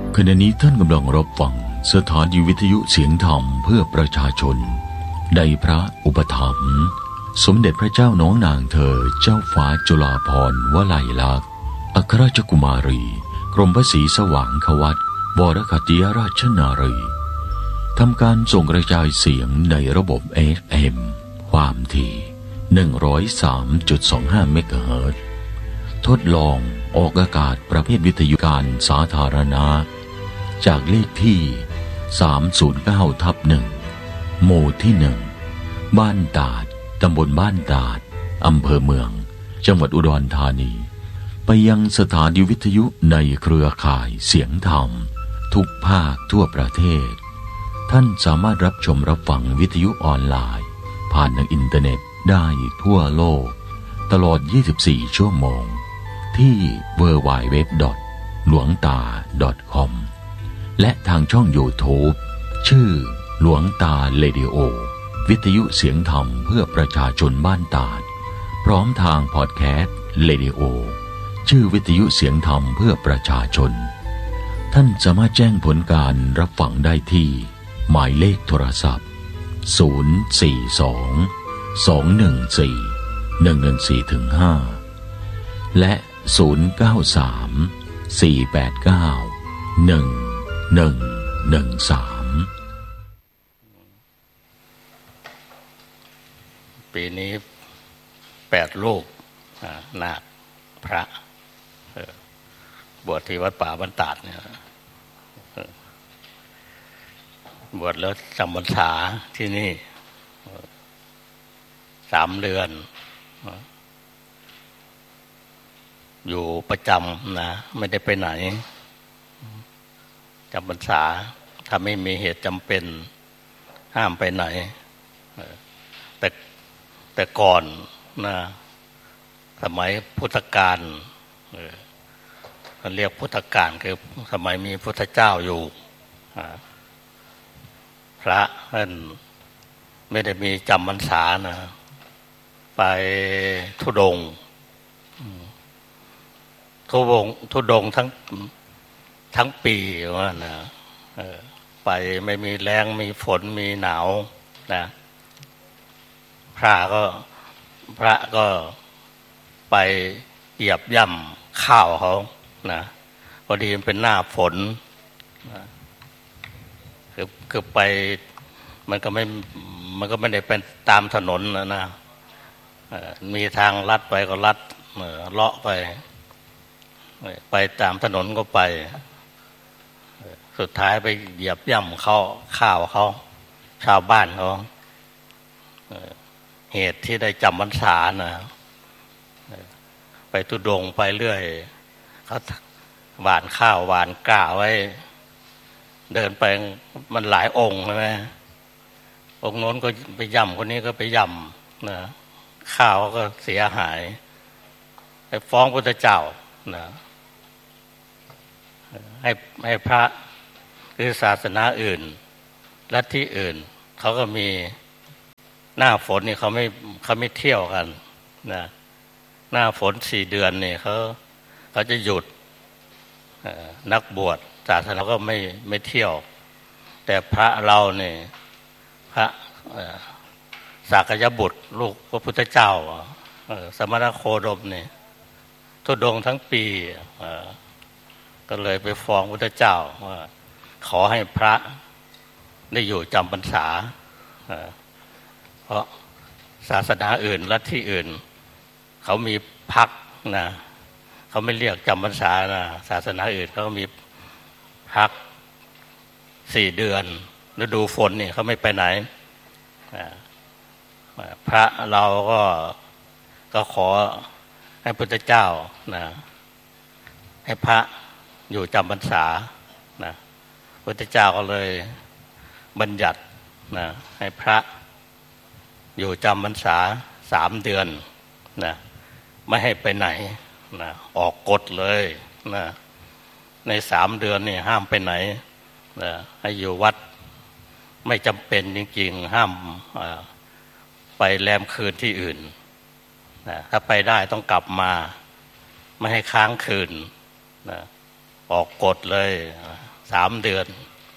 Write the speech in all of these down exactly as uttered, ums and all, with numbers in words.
ขณะนี้ท่านกำลังรับฟังสถานีวิทยุเสียงธรรมเพื่อประชาชนในพระอุปถัมภ์สมเด็จพระเจ้าน้องนางเธอเจ้าฟ้าจุฬาภรณ์วลัยลักษณ์อัครราชกุมารีกรมพระศรีสว่างควัตรวรคติยราชนารีทำการส่งกระจายเสียงในระบบ เอฟ เอ็ม ความถี่ หนึ่งร้อยสามจุดสองห้า เมกะเฮิรตซ์ ทดลองออกอากาศประเภทวิทยุการสาธารณะจากเลขที่ สามศูนย์เก้าทับหนึ่ง หมู่ที่หนึ่งบ้านตาดตำบลบ้านตาดอำเภอเมืองจังหวัดอุดรธานีไปยังสถานีวิทยุในเครือข่ายเสียงธรรมทุกภาคทั่วประเทศท่านสามารถรับชมรับฟังวิทยุออนไลน์ผ่านทางอินเทอร์เน็ตได้ทั่วโลกตลอดยี่สิบสี่ชั่วโมงที่ ดับเบิลยู ดับเบิลยู ดับเบิลยู ดอท หลวงตา ดอท คอม และทางช่อง YouTube ชื่อหลวงตาเรดิโอวิทยุเสียงธรรมเพื่อประชาชนบ้านตาดพร้อมทางพอดแคสต์เรดิโอชื่อวิทยุเสียงธรรมเพื่อประชาชนท่านสามารถแจ้งผลการรับฟังได้ที่หมายเลขโทรศัพท์ศูนย์ สี่ สอง สอง หนึ่ง สี่ หนึ่ง หนึ่ง สี่ ห้า และศูนย์ เก้า สาม สี่ แปด เก้า หนึ่ง หนึ่ง หนึ่ง สามปีนี้แปดลูกนาคพระบวชที่วัดป่าบ้านตาดเนี่ยบวชแล้วจำพรรษาที่นี่สามเดือนอยู่ประจำนะไม่ได้ไปไหนจำพรรษาถ้าไม่มีเหตุจำเป็นห้ามไปไหนแต่แต่ก่อนนะสมัยพุทธกาลเขาเรียกพุทธกาลคือสมัยมีพุทธเจ้าอยู่พระท่านไม่ได้มีจำพรรษานะไปธุดงค์ทุดงทุดงทั้งทั้งปีว่านะไปไม่มีแรงมีฝนมีหนาวนะพระก็พระก็ไปเหยียบย่ำข้าวเขานะพอดีมันเป็นหน้าฝนนะคือคือไปมันก็ไม่มันก็ไม่ได้เป็นตามถนนนะนะมีทางลัดไปก็ลัดเลาะไปไปตามถนนก็ไปสุดท้ายไปเหยียบย่ำเขาข้าวเขาชาวบ้านเขาเหตุที่ได้จำพรรษานะไปทุดงไปเรื่อยเขาหวานข้าวหวานกล้าไว้เดินไปมันหลายองค์ใช่ไหมองค์โน้นก็ไปย่ำคนนี้ก็ไปย่ำนะข้าวก็เสียหายไปฟ้องพระพุทธเจ้านะให้ให้พระคือศาสนาอื่นลัทธิอื่นเขาก็มีหน้าฝนนี่เขาไม่เขาไม่เที่ยวกันนะหน้าฝนสี่เดือนนี่เขาเขาจะหยุดนักบวชศาสนาก็ไม่ไม่เที่ยวแต่พระเราเนี่ยพระสากยบุตรลูกพระพุทธเจ้าสมณโคดมเนี่ยทุดงทั้งปีก็เลยไปฟ้องพระพุทธเจ้าว่าขอให้พระได้อยู่จำพรรษาเพราะศาสนาอื่นลัทธิอื่นเขามีพักนะเขาไม่เรียกจำพรรษานะศาสนาอื่นเขามีพักสี่เดือนฤดูฝนนี่เขาไม่ไปไหนพระเราก็ก็ขอให้พุทธเจ้านะให้พระอยู่จำพรรษานะพุทธเจ้าก็เลยบัญญัตินะให้พระอยู่จำพรรษาสามเดือนนะไม่ให้ไปไหนนะออกกฎเลยนะในสามเดือนนี่ห้ามไปไหนนะให้อยู่วัดไม่จำเป็นจริงๆห้ามไปแรมคืนที่อื่นนะถ้าไปได้ต้องกลับมา ไม่ให้ค้างคืนนะออกกฎเลยสามเดือน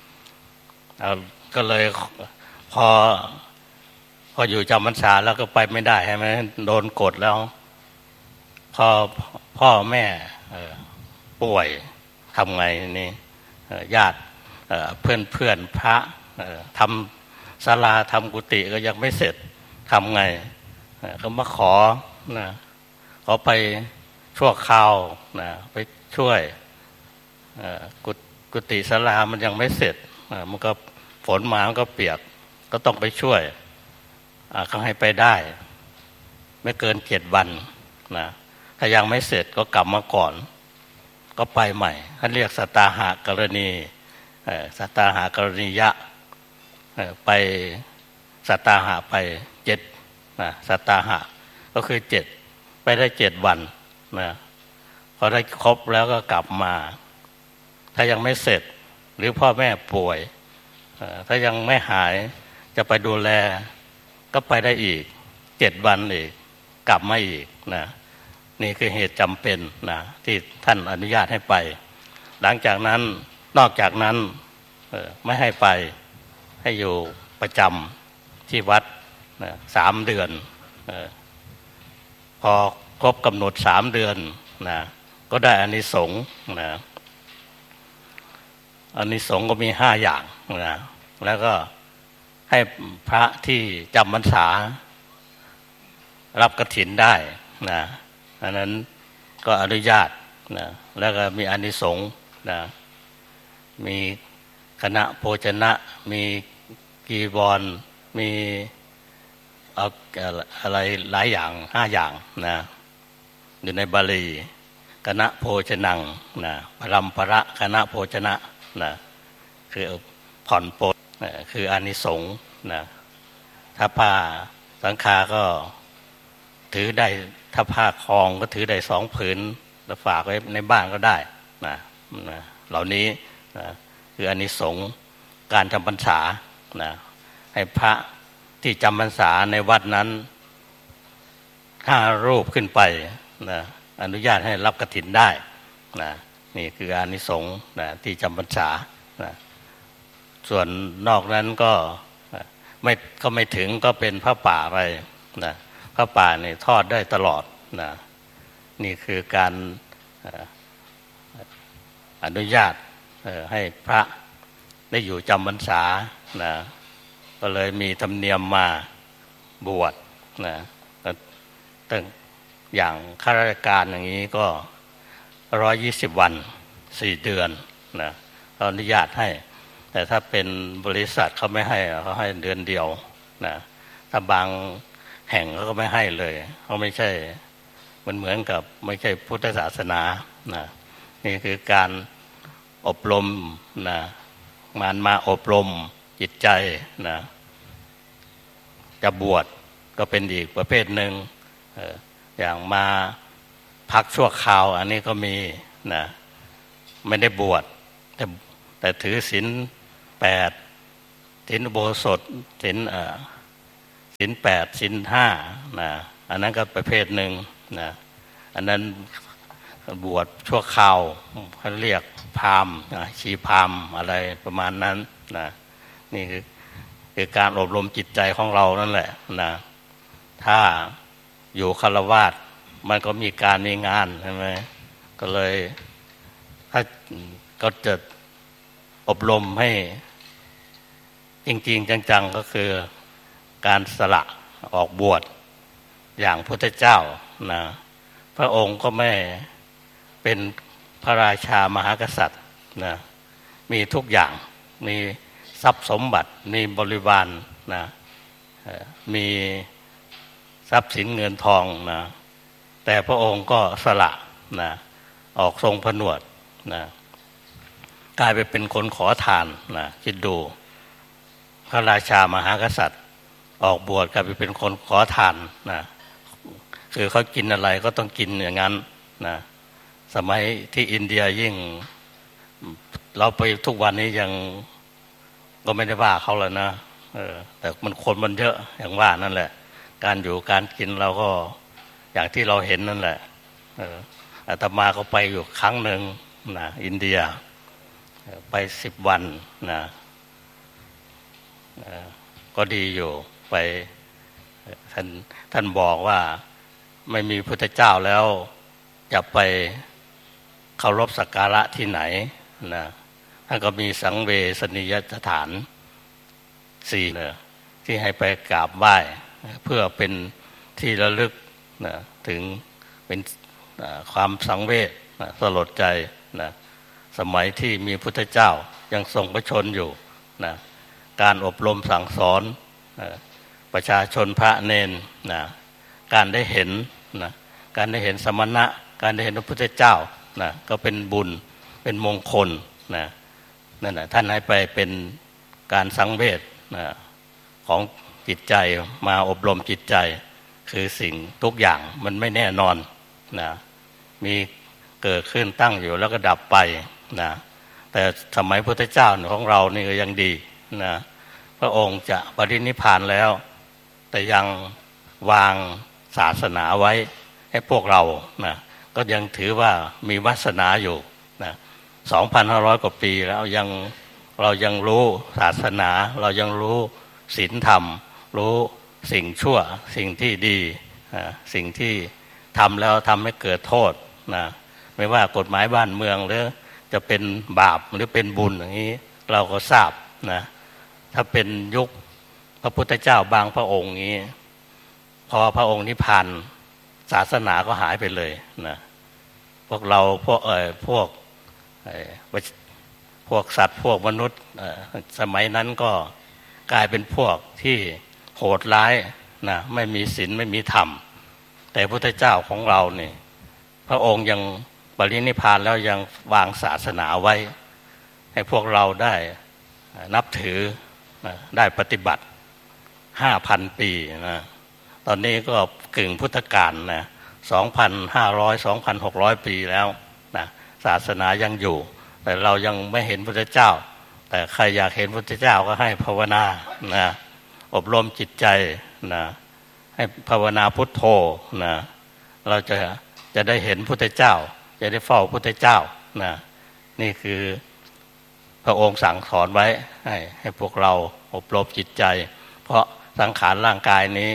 ก็เลยพอพออยู่จำพรรษาแล้วก็ไปไม่ได้ใช่ไหมโดนกดแล้วพอพ่อแม่ป่วยทำไงนี่ญาติเพื่อนเพื่อนพระทำศาลาทำกุฏิก็ยังไม่เสร็จทำไงก็มาขอนะขอไปชั่วคราวนะไปช่วยกุกุฏิศาลามันยังไม่เสร็จมันก็ฝนมามันก็เปียกก็ต้องไปช่วยเขาให้ไปได้ไม่เกินเจ็ดวันนะถ้ายังไม่เสร็จก็กลับมาก่อนก็ไปใหม่ท่านเรียกสัตตาหากรณีสัตตาหากรณียะไปสัตตาหะไปเจ็ดนะสัตตาหะก็คือเจ็ดไปได้เจ็ดวันนะพอได้ครบแล้วก็กลับมาถ้ายังไม่เสร็จหรือพ่อแม่ป่วยถ้ายังไม่หายจะไปดูแลก็ไปได้อีกเจ็ดวันอีกกลับมาอีกนะนี่คือเหตุจำเป็นนะที่ท่านอนุญาตให้ไปหลังจากนั้นนอกจากนั้นไม่ให้ไปให้อยู่ประจำที่วัดนะสามเดือนพอครบกำหนดสามเดือนนะก็ได้อานิสงส์นะอานิสงส์ก็มีห้าอย่างนะแล้วก็ให้พระที่จำพรรษารับกฐินได้นะอันนั้นก็อนุญาตนะแล้วก็มีอานิสงส์นะมีคณะโภชนะมีกีวรมีเอาอะไรหลายอย่างห้าอย่างนะอยู่ในบาลีคณะโภชนังนะพรัมภระคณะโภชนะนะคือผ่อนปลนนะคืออานิสงส์นะถ้าผ้าสังฆาก็ถือได้ถ้าผ้าคลองก็ถือได้สองผืนแล้วฝากไว้ในบ้านก็ได้นะนะเหล่านี้นะคืออานิสงส์การจำพรรษานะให้พระที่จำพรรษาในวัดนั้นห้ารูปขึ้นไปนะอนุญาตให้รับกฐินได้นะนี่คืออานิสงส์นะที่จำพรรษานะส่วนนอกนั้นก็ไม่ก็ไม่ถึงก็เป็นพระป่าอะไรนะพระป่าเนี่ยทอดได้ตลอดนะนี่คือการอนุญาตให้พระได้อยู่จำพรรษานะก็เลยมีธรรมเนียมมาบวชนะตั้งอย่างข้าราชการอย่างนี้ก็ร้อยยี่สิบวันสี่เดือนนะเขาอนุญาตให้แต่ถ้าเป็นบริษัทเขาไม่ให้เขาให้เดือนเดียวนะถ้าบางแห่งเขาก็ไม่ให้เลยเขาไม่ใช่มันเหมือนกับไม่ใช่พุทธศาสนานะนี่คือการอบรมนะมันมาอบรมจิตใจนะจะบวชก็เป็นอีกประเภทหนึ่งอย่างมาพักชั่วคราวอันนี้ก็มีนะไม่ได้บวชแต่แต่ถือศีลแปดศีลอุโบสถศีลเอ่อศีลแปดศีลห้านะอันนั้นก็ประเภทหนึ่งนะอันนั้นบวชชั่วคราวเขาเรียกพราหมณ์ชีพราหมณ์อะไรประมาณนั้นนะนี่คือคือการอบรมจิตใจของเรานั่นแหละนะถ้าอยู่ฆราวาสมันก็มีการมีงานใช่ไหมก็เลยถ้าก็จะอบรมให้จริงๆจังๆก็คือการสละออกบวชอย่างพุทธเจ้านะพระองค์ก็ไม่เป็นพระราชามหากษัตริย์นะมีทุกอย่างมีทรัพย์สมบัติมีบริวารนะมีทรัพย์สินเงินทองนะแต่พระองค์ก็สละนะออกทรงผนวดนะกลายไปเป็นคนขอทานนะคิดดูพระราชามหากษัตริย์ออกบวชกลายไปเป็นคนขอทานนะคือเขากินอะไรก็ต้องกินอย่างนั้นนะสมัยที่อินเดียยิ่งเราไปทุกวันนี้ยังก็ไม่ได้ว่าเขาแล้วนะเออแต่มันคนมันเยอะอย่างว่านั่นแหละการอยู่การกินเราก็อย่างที่เราเห็นนั่นแหละเอออาตมาก็ไปอยู่ครั้งหนึ่งนะอินเดียไปสิบวันนะก็ดีอยู่ไปท่านท่านบอกว่าไม่มีพุทธเจ้าแล้วจะไปเคารพสักการะที่ไหนนะท่านก็มีสังเวชนียสถานสี่นะที่ให้ไปกราบไหว้เพื่อเป็นที่ระลึกนะถึงเป็นความสังเวชนะสลดใจนะสมัยที่มีพุทธเจ้ายังทรงพระชนอยู่นะการอบรมสั่งสอนนะประชาชนพระเนนนะการได้เห็นนะการได้เห็นสมณะการได้เห็นพระพุทธเจ้านะก็เป็นบุญเป็นมงคลนะนั่นแหละท่านให้ไปเป็นการสังเวชนะของจิตใจมาอบรมจิตใจคือสิ่งทุกอย่างมันไม่แน่นอนนะมีเกิดขึ้นตั้งอยู่แล้วก็ดับไปนะแต่สมัยพุทธเจ้าของเรานี่ก็ยังดีนะพระองค์จะปรินิพพานแล้วแต่ยังวางศาสนาไว้ให้พวกเรานะก็ยังถือว่ามีวาสนาอยู่นะสองพันห้าร้อยกว่าปีแล้วยังเรายังรู้ศาสนาเรายังรู้ศีลธรรมรู้สิ่งชั่วสิ่งที่ดีนะสิ่งที่ทำแล้วทำให้เกิดโทษนะไม่ว่ากฎหมายบ้านเมืองหรือจะเป็นบาปหรือเป็นบุญอย่างนี้เราก็ทราบนะถ้าเป็นยุคพระพุทธเจ้าบางพระองค์นี้พอพระองค์นิพพานศาสนาก็หายไปเลยนะพวกเราพวกเอ่อพวกเอ่อพวกสัตว์พวกมนุษย์สมัยนั้นก็กลายเป็นพวกที่โหดร้ายนะไม่มีศีลไม่มีธรรมแต่พระพุทธเจ้าของเราเนี่ยพระองค์ยังปรินิพพานแล้วยังวางศาสนาไว้ให้พวกเราได้นับถือได้ปฏิบัติห้าพันปีนะตอนนี้ก็กึ่งพุทธกาลนะสองพันห้าร้อยสองพันหกร้อยปีแล้วนะศาสนายังอยู่แต่เรายังไม่เห็นพุทธเจ้าแต่ใครอยากเห็นพุทธเจ้าก็ให้ภาวนานะอบรมจิตใจนะให้ภาวนาพุทโธนะเราจะจะได้เห็นพุทธเจ้าจะได้เฝ้าพุทธเจ้านะนี่คือพระองค์สั่งสอนไว้ให้ให้พวกเราอบรมจิตใจเพราะสังขารร่างกายนี้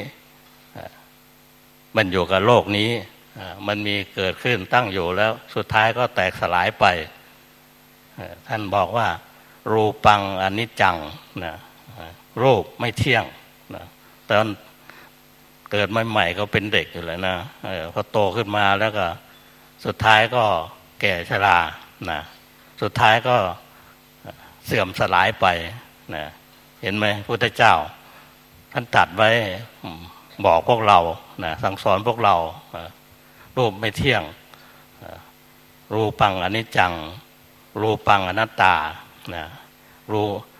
มันอยู่กับโลกนี้มันมีเกิดขึ้นตั้งอยู่แล้วสุดท้ายก็แตกสลายไปท่านบอกว่ารูปังอนิจจังนะรูปไม่เที่ยงนะตอนเกิดใหม่ๆก็เป็นเด็กอยู่เลยนะพอโตขึ้นมาแล้วก็สุดท้ายก็แก่ชรานะสุดท้ายก็เสื่อมสลายไปนะเห็นไหมพุทธเจ้าท่านตรัสไว้บอกพวกเรานะสั่งสอนพวกเรารูปไม่เที่ยงรูปังอนิจจังรูปังอนัตตานะรู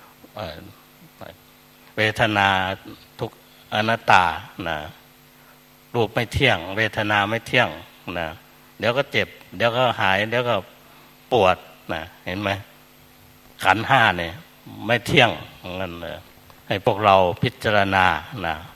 เวทนาทุกอนัตตานะรูปไม่เที่ยงเวทนาไม่เที่ยงนะเดี๋ยวก็เจ็บเดี๋ยวก็หายเดี๋ยวก็ปวดนะเห็นไหมขันธ์ห้าเนี่ยไม่เที่ยงงั้นเลยให้พวกเราพิจารณานะ